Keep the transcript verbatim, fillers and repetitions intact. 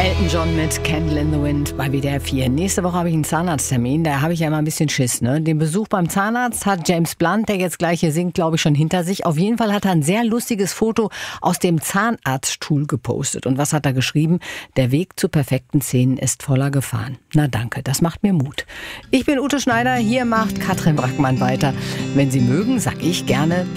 Elton John mit Candle in the Wind bei W D R vier. Nächste Woche habe ich einen Zahnarzttermin, da habe ich ja immer ein bisschen Schiss. Ne? Den Besuch beim Zahnarzt hat James Blunt, der jetzt gleich hier singt, glaube ich, schon hinter sich. Auf jeden Fall hat er ein sehr lustiges Foto aus dem Zahnarztstuhl gepostet. Und was hat er geschrieben? Der Weg zu perfekten Zähnen ist voller Gefahren. Na danke, das macht mir Mut. Ich bin Ute Schneider, hier macht Katrin Brackmann weiter. Wenn Sie mögen, sag ich gerne